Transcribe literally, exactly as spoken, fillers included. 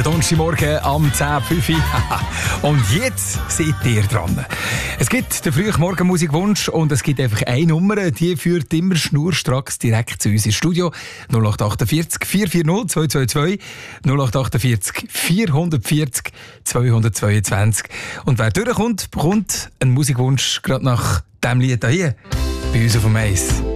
Donnerstagmorgen am zehn Uhr fünf. Und jetzt seid ihr dran. Es gibt den frühen Morgenmusikwunsch und es gibt einfach eine Nummer, die führt immer schnurstracks direkt zu uns ins Studio. null acht achtundvierzig, vier vier null, zwei zwei zwei, null acht achtundvierzig, vierhundertvierzig, zweihundertzweiundzwanzig. Und wer durchkommt, bekommt einen Musikwunsch gerade nach diesem Lied hier bei uns auf dem Eis.